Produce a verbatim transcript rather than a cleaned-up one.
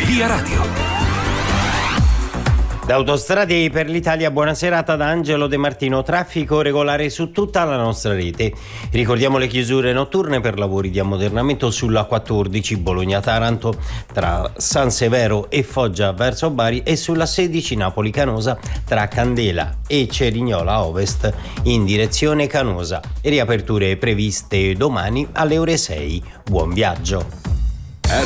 Via Radio. Da Autostrade per l'Italia, buona serata da Angelo De Martino. Traffico regolare su tutta la nostra rete. Ricordiamo le chiusure notturne per lavori di ammodernamento sulla quattordici Bologna-Taranto tra San Severo e Foggia verso Bari e sulla sedici Napoli-Canosa tra Candela e Cerignola Ovest in direzione Canosa. Riaperture previste domani alle ore sei. Buon viaggio.